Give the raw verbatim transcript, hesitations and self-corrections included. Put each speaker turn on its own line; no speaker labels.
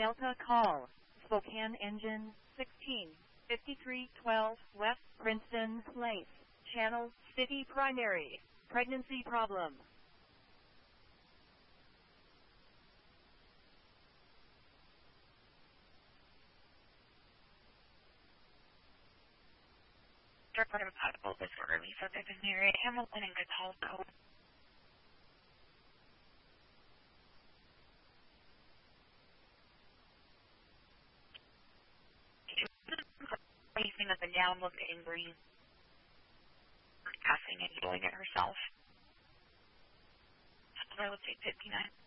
Delta call, Spokane engine sixteen fifty-three twelve West Princeton Place, channel City Primary, pregnancy problem.
Report of possible disorder, Lisa Visionary, Hamilton and Goodall code. Facing up and down, looked angry, cussing and yelling at herself. I would say fifty-nine.